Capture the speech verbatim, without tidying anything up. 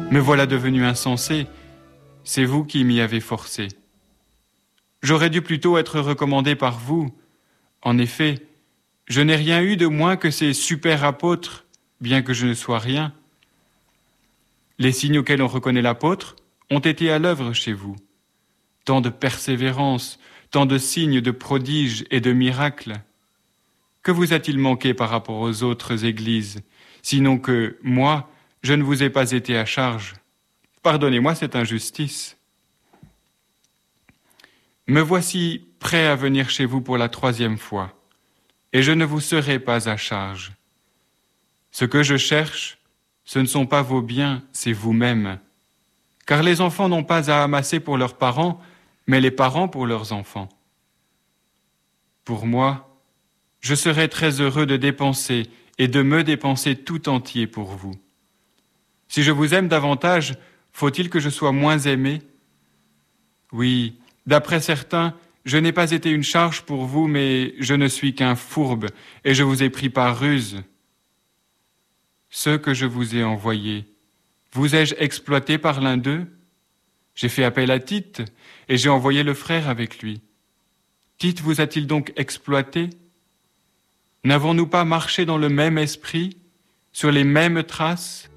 Me voilà devenu insensé, c'est vous qui m'y avez forcé. J'aurais dû plutôt être recommandé par vous. En effet, je n'ai rien eu de moins que ces super apôtres, bien que je ne sois rien. Les signes auxquels on reconnaît l'apôtre ont été à l'œuvre chez vous. Tant de persévérance, tant de signes, de prodiges et de miracles. Que vous a-t-il manqué par rapport aux autres églises, sinon que, moi, je ne vous ai pas été à charge? Pardonnez-moi cette injustice. Me voici prêt à venir chez vous pour la troisième fois, et je ne vous serai pas à charge. Ce que je cherche, ce ne sont pas vos biens, c'est vous-même. Car les enfants n'ont pas à amasser pour leurs parents, mais les parents pour leurs enfants. Pour moi, je serais très heureux de dépenser et de me dépenser tout entier pour vous. Si je vous aime davantage, faut-il que je sois moins aimé? Oui, d'après certains, je n'ai pas été une charge pour vous, mais je ne suis qu'un fourbe, et je vous ai pris par ruse. Ceux que je vous ai envoyés, vous ai-je exploité par l'un d'eux? J'ai fait appel à Tite, et j'ai envoyé le frère avec lui. Tite vous a-t-il donc exploité? N'avons-nous pas marché dans le même esprit, sur les mêmes traces?